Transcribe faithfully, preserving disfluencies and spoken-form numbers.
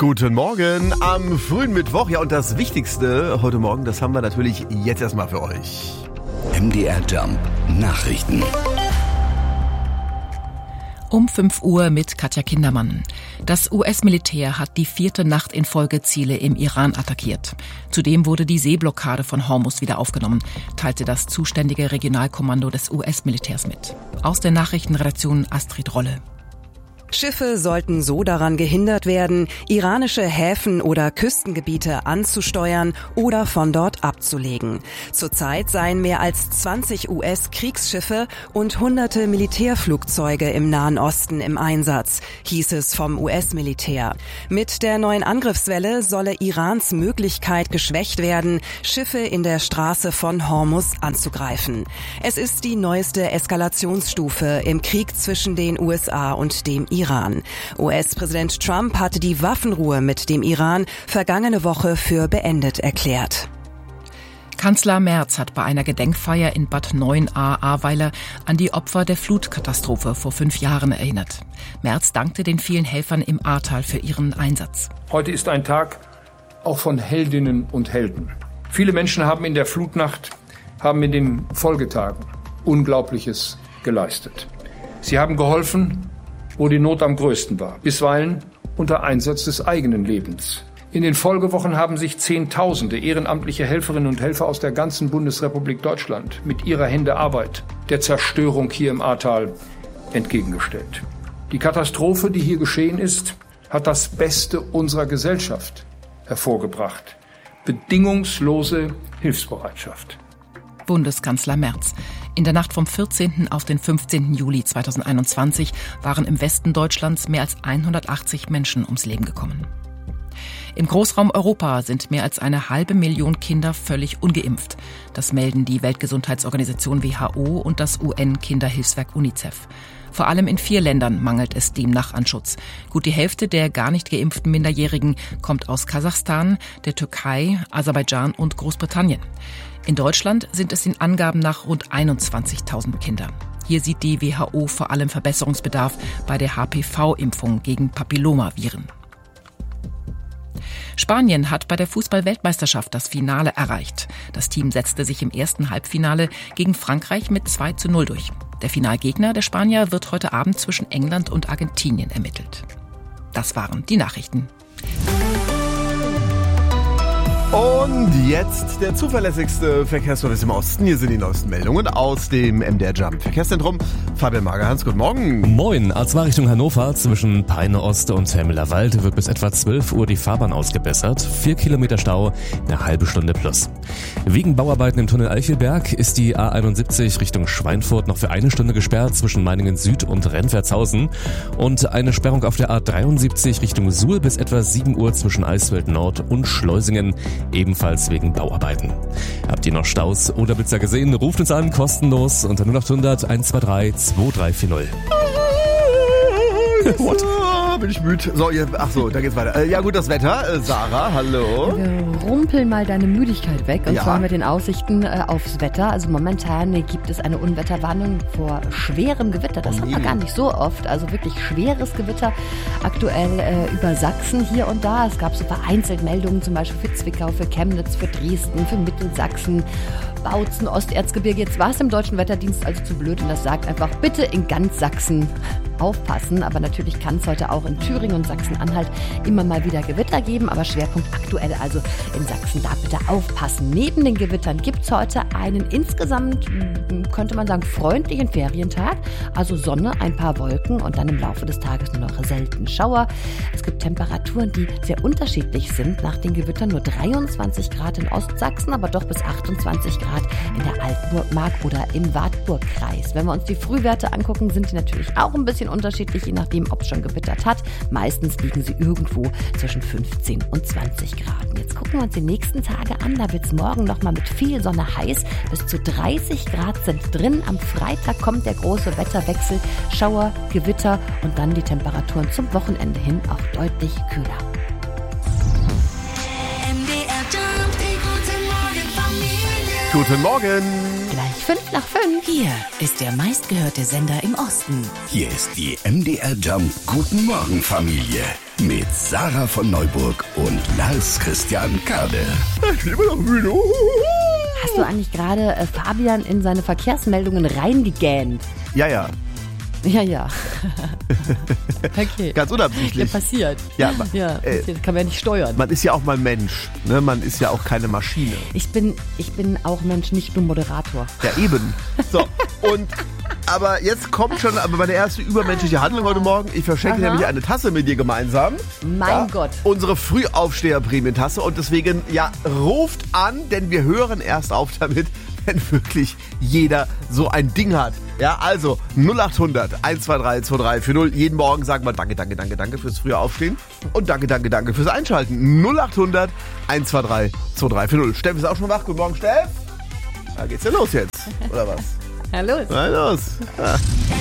Guten Morgen am frühen Mittwoch. Ja, und das Wichtigste heute Morgen, das haben wir natürlich jetzt erstmal für euch. M D R Jump Nachrichten. Um fünf Uhr mit Katja Kindermann. Das U S-Militär hat die vierte Nacht in Folge Ziele im Iran attackiert. Zudem wurde die Seeblockade von Hormuz wieder aufgenommen, teilte das zuständige Regionalkommando des U S-Militärs mit. Aus der Nachrichtenredaktion Astrid Rolle. Schiffe sollten so daran gehindert werden, iranische Häfen oder Küstengebiete anzusteuern oder von dort abzulegen. Zurzeit seien mehr als zwanzig U S-Kriegsschiffe und hunderte Militärflugzeuge im Nahen Osten im Einsatz, hieß es vom U S-Militär. Mit der neuen Angriffswelle solle Irans Möglichkeit geschwächt werden, Schiffe in der Straße von Hormuz anzugreifen. Es ist die neueste Eskalationsstufe im Krieg zwischen den U S A und dem Iran. Iran. U S-Präsident Trump hatte die Waffenruhe mit dem Iran vergangene Woche für beendet erklärt. Kanzler Merz hat bei einer Gedenkfeier in Bad Neuenahr-Ahrweiler an die Opfer der Flutkatastrophe vor fünf Jahren erinnert. Merz dankte den vielen Helfern im Ahrtal für ihren Einsatz. Heute ist ein Tag auch von Heldinnen und Helden. Viele Menschen haben in der Flutnacht, haben in den Folgetagen Unglaubliches geleistet. Sie haben geholfen, wo die Not am größten war, bisweilen unter Einsatz des eigenen Lebens. In den Folgewochen haben sich Zehntausende ehrenamtliche Helferinnen und Helfer aus der ganzen Bundesrepublik Deutschland mit ihrer Hände Arbeit der Zerstörung hier im Ahrtal entgegengestellt. Die Katastrophe, die hier geschehen ist, hat das Beste unserer Gesellschaft hervorgebracht. Bedingungslose Hilfsbereitschaft. Bundeskanzler Merz. In der Nacht vom vierzehnten auf den fünfzehnten Juli zweitausendeinundzwanzig waren im Westen Deutschlands mehr als hundertachtzig Menschen ums Leben gekommen. Im Großraum Europa sind mehr als eine halbe Million Kinder völlig ungeimpft. Das melden die Weltgesundheitsorganisation W H O und das U N-Kinderhilfswerk UNICEF. Vor allem in vier Ländern mangelt es demnach an Schutz. Gut die Hälfte der gar nicht geimpften Minderjährigen kommt aus Kasachstan, der Türkei, Aserbaidschan und Großbritannien. In Deutschland sind es den Angaben nach rund einundzwanzigtausend Kinder. Hier sieht die W H O vor allem Verbesserungsbedarf bei der H P V-Impfung gegen Papillomaviren. Spanien hat bei der Fußball-Weltmeisterschaft das Finale erreicht. Das Team setzte sich im ersten Halbfinale gegen Frankreich mit zwei zu null durch. Der Finalgegner der Spanier wird heute Abend zwischen England und Argentinien ermittelt. Das waren die Nachrichten. Und jetzt der zuverlässigste Verkehrsservice im Osten. Hier sind die neuesten Meldungen aus dem M D R Jump Verkehrszentrum. Fabian Magerhans, guten Morgen. Moin. A zwei Richtung Hannover zwischen Peine Ost und Helmlerwald wird bis etwa zwölf Uhr die Fahrbahn ausgebessert. Vier Kilometer Stau, eine halbe Stunde plus. Wegen Bauarbeiten im Tunnel Eichelberg ist die A einundsiebzig Richtung Schweinfurt noch für eine Stunde gesperrt zwischen Meiningen Süd und Rennwertshausen. Und eine Sperrung auf der A dreiundsiebzig Richtung Suhl bis etwa sieben Uhr zwischen Eisfeld Nord und Schleusingen. Ebenfalls wegen Bauarbeiten. Habt ihr noch Staus oder Blitzer gesehen? Ruft uns an, kostenlos unter null acht hundert eins zwei drei zwei drei vier null. What? Bin ich müde. So, jetzt, ach so, da geht's weiter. Äh, ja gut, das Wetter. Äh, Sarah, hallo. Wir rumpeln mal deine Müdigkeit weg. Und ja. zwar mit den Aussichten äh, aufs Wetter. Also momentan äh, gibt es eine Unwetterwarnung vor schwerem Gewitter. Das oh, haben wir gar nicht so oft. Also wirklich schweres Gewitter aktuell äh, über Sachsen hier und da. Es gab so vereinzelt Meldungen zum Beispiel für Zwickau, für Chemnitz, für Dresden, für Mittelsachsen, Bautzen, Osterzgebirge. Jetzt war es im Deutschen Wetterdienst also zu blöd und das sagt einfach, bitte in ganz Sachsen aufpassen. Aber natürlich kann es heute auch in Thüringen und Sachsen-Anhalt immer mal wieder Gewitter geben. Aber Schwerpunkt aktuell also in Sachsen, da bitte aufpassen. Neben den Gewittern gibt es heute einen insgesamt, könnte man sagen, freundlichen Ferientag. Also Sonne, ein paar Wolken und dann im Laufe des Tages nur noch selten Schauer. Es gibt Temperaturen, die sehr unterschiedlich sind. Nach den Gewittern nur dreiundzwanzig Grad in Ostsachsen, aber doch bis achtundzwanzig Grad in der Altmark oder im Wartburgkreis. Wenn wir uns die Frühwerte angucken, sind die natürlich auch ein bisschen unterschiedlich, je nachdem, ob es schon gewittert hat. Meistens liegen sie irgendwo zwischen fünfzehn und zwanzig Grad. Und jetzt gucken wir uns die nächsten Tage an. Da wird es morgen nochmal mit viel Sonne heiß. Bis zu dreißig Grad sind drin. Am Freitag kommt der große Wetterwechsel. Schauer, Gewitter und dann die Temperaturen zum Wochenende hin auch deutlich kühler. Guten Morgen. Gleich fünf nach fünf. Hier ist der meistgehörte Sender im Osten. Hier ist die M D R Jump Guten Morgen Familie mit Sarah von Neuburg und Lars Christian Kade. Ich bin immer noch müde. Hast du eigentlich gerade äh, Fabian in seine Verkehrsmeldungen reingegähnt? Ja, ja. Ja, ja. Okay. Ganz unabsichtlich. Ja, passiert. Ja, ma- ja äh, passiert. Kann man ja nicht steuern. Man ist ja auch mal Mensch. Ne? Man ist ja auch keine Maschine. Ich bin, ich bin auch Mensch, nicht nur Moderator. Ja, eben. So, und aber jetzt kommt schon aber meine erste übermenschliche Handlung heute Morgen. Ich verschenke Aha. nämlich eine Tasse mit dir gemeinsam. Mein Gott. Unsere Frühaufsteher-Prämientasse. Und deswegen, ja, ruft an, denn wir hören erst auf damit, wenn wirklich jeder so ein Ding hat. Ja, also null acht hundert eins zwei drei zwei drei vier null. Jeden Morgen sagen wir danke, danke, danke, danke fürs frühe Aufstehen. Und danke, danke, danke fürs Einschalten. null acht hundert eins zwei drei zwei drei vier null. Steff ist auch schon wach. Guten Morgen, Steff. Da geht's ja los jetzt. Oder was? Na los. Na los. Ja.